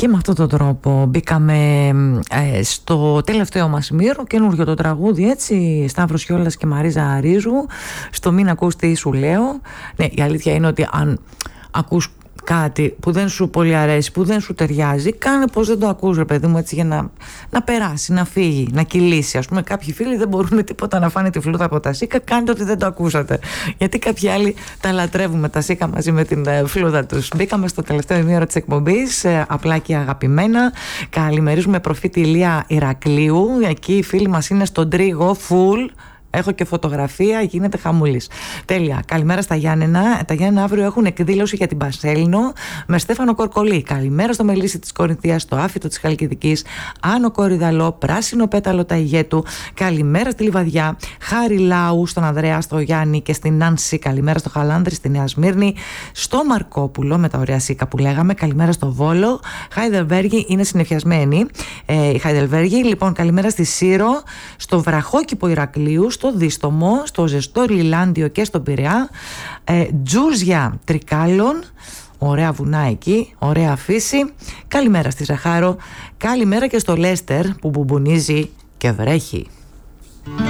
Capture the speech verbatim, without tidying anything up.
Και με αυτόν τον τρόπο μπήκαμε ε, στο τελευταίο μας σημείο, καινούργιο το τραγούδι, έτσι, Σταύρος Κιόλας και Μαρίζα Ρίζου, στο «Μην ακούς τι σου λέω». Ναι, η αλήθεια είναι ότι αν ακούς κάτι που δεν σου πολύ αρέσει, που δεν σου ταιριάζει, κάνε πως δεν το ακούς, ρε παιδί μου, έτσι, για να, να περάσει, να φύγει, να κυλήσει. Ας πούμε, κάποιοι φίλοι δεν μπορούν με τίποτα να φάνε τη φλούδα από τα σίκα, κάντε ότι δεν το ακούσατε. Γιατί κάποιοι άλλοι τα λατρεύουμε τα σίκα μαζί με την ε, φλούδα τους. Μπήκαμε στο τελευταίο ημίωρο της εκπομπής, ε, απλά και αγαπημένα. Καλημερίζουμε προφήτη Ηλία Ηρακλείου. Εκεί οι φίλοι μας είναι στον Τρίγο, full. Έχω και φωτογραφία, γίνεται χαμούλης. Τέλεια. Καλημέρα στα Γιάννενα. Τα Γιάννενα αύριο έχουν εκδήλωση για την Πασέλινο με Στέφανο Κορκολί. Καλημέρα στο Μελίσι της Κορινθίας, στο Άφητο της Χαλκιδικής, Άνω Κορυδαλό, Πράσινο Πέταλο Ταϊγέτου. Καλημέρα στη Λιβαδιά, Χάρη Λάου, στον Ανδρέα, στο Γιάννη και στην Νάνση. Καλημέρα στο Χαλάνδρη, στη Νέα Σμύρνη, στο Μαρκόπουλο με τα ωραία σίκα που λέγαμε. Καλημέρα στο Βόλο. Χάιδελβέργη είναι συννεφιασμένη. Ε, η Χάιδελβέργη. Λοιπόν, καλημέρα στη Σύρο, στο Βραχόκηπο Ηρακλείου, στο Δίστομο, στο ζεστό Λιλάντιο και στον Πειραιά, ε, Τζούζια Τρικάλων, ωραία βουνά εκεί, ωραία φύση. Καλημέρα στη Ζαχάρο, καλημέρα και στο Λέστερ που μπουμπουνίζει και βρέχει.